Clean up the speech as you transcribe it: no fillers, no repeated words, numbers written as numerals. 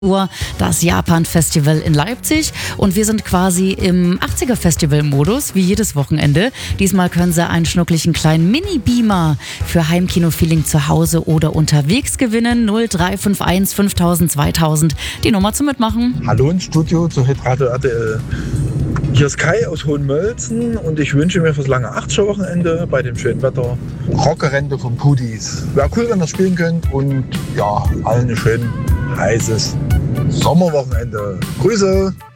Uhr das Japan-Festival in Leipzig und wir sind quasi im 80er-Festival-Modus, wie jedes Wochenende. Diesmal können Sie einen schnucklichen kleinen Mini-Beamer für Heimkino-Feeling zu Hause oder unterwegs gewinnen. 0351 5000 2000, die Nummer zum Mitmachen. Hallo ins Studio zu Hitradio RTL. Hier ist Kai aus Hohenmölzen und ich wünsche mir fürs lange 80er-Wochenende bei dem schönen Wetter Rockerente von Pudis. Wäre cool, wenn ihr spielen könnt und ja, allen ein schön heißes Sommerwochenende. Grüße!